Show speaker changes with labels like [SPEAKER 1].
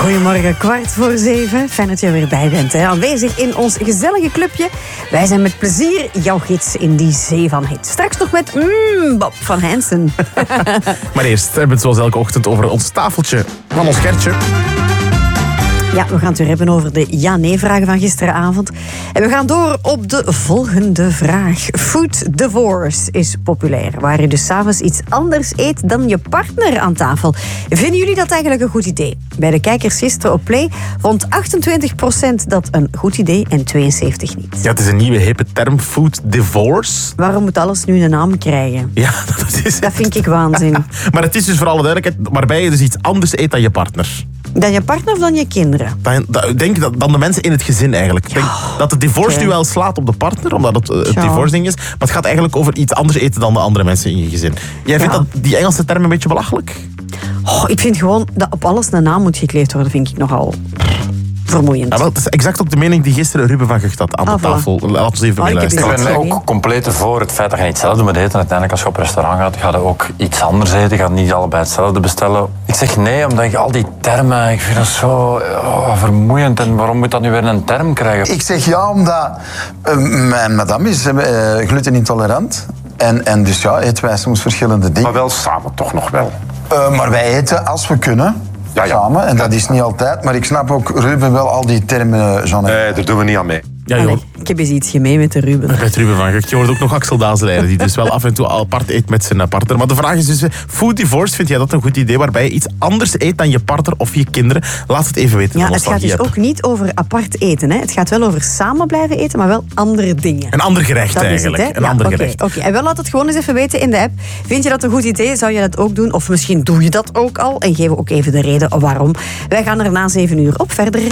[SPEAKER 1] Goedemorgen, 6:15. Fijn dat je er weer bij bent. Aanwezig in ons gezellige clubje. Wij zijn met plezier jouw gids in die zee van hit. Straks nog met Bob van Heinsen.
[SPEAKER 2] Maar eerst hebben we het zoals elke ochtend over ons tafeltje van ons Gertje.
[SPEAKER 1] Ja, we gaan het weer hebben over de ja-nee-vragen van gisteravond. En we gaan door op de volgende vraag. Food divorce is populair, waar je dus 's avonds iets anders eet dan je partner aan tafel. Vinden jullie dat eigenlijk een goed idee? Bij de kijkers gisteren op Play vond 28% dat een goed idee en 72% niet.
[SPEAKER 2] Ja, het is een nieuwe hippe term, food divorce.
[SPEAKER 1] Waarom moet alles nu een naam krijgen?
[SPEAKER 2] Ja, dat is het.
[SPEAKER 1] Dat vind ik waanzin.
[SPEAKER 2] Maar het is dus voor alle duidelijkheid waarbij je dus iets anders eet dan je partner.
[SPEAKER 1] Dan je partner of dan je kinderen?
[SPEAKER 2] Dan de mensen in het gezin eigenlijk. Ik denk dat het divorce nu wel slaat op de partner, omdat het divorce-ding is. Maar het gaat eigenlijk over iets anders eten dan de andere mensen in je gezin. Jij vindt dat die Engelse term een beetje belachelijk?
[SPEAKER 1] Ik vind gewoon dat op alles een naam moet gekleefd worden, vind ik nogal vermoeiend.
[SPEAKER 2] Ja, wel, het is exact ook de mening die gisteren Ruben van Gucht had aan de tafel. Laten we even meeluisteren.
[SPEAKER 3] Ik ben ook compleet voor het feit dat je niet hetzelfde moet eten. Uiteindelijk, als je op een restaurant gaat, ga je ook iets anders eten. Je gaat niet allebei hetzelfde bestellen. Ik zeg nee, omdat ik al die termen, ik vind dat zo vermoeiend. En waarom moet dat nu weer een term krijgen?
[SPEAKER 4] Ik zeg ja, omdat mijn madame is glutenintolerant. En dus ja, eten wij soms verschillende dingen.
[SPEAKER 5] Maar wel samen toch nog wel.
[SPEAKER 4] Maar wij eten als we kunnen.
[SPEAKER 5] Ja.
[SPEAKER 4] Samen. En dat is niet altijd. Maar ik snap ook, Ruben, wel al die termen, Jean.
[SPEAKER 5] Nee, daar doen we niet aan mee.
[SPEAKER 2] Ja,
[SPEAKER 1] Allee, ik heb eens iets gemeen met de Ruben.
[SPEAKER 2] Met Ruben van Gucht. Je hoort ook nog Axel Dazeleire, die dus wel af en toe apart eet met zijn partner. Maar de vraag is dus, food divorce, vind jij dat een goed idee? Waarbij je iets anders eet dan je partner of je kinderen? Laat het even weten.
[SPEAKER 1] Ja, het gaat dus ook niet over apart eten. Hè. Het gaat wel over samen blijven eten, maar wel andere dingen.
[SPEAKER 2] Een ander gerecht
[SPEAKER 1] dat
[SPEAKER 2] eigenlijk.
[SPEAKER 1] Is het,
[SPEAKER 2] een ander gerecht.
[SPEAKER 1] Oké. En wel laat het gewoon eens even weten in de app. Vind je dat een goed idee? Zou je dat ook doen? Of misschien doe je dat ook al. En geef ook even de reden waarom. Wij gaan er na 7 uur op verder.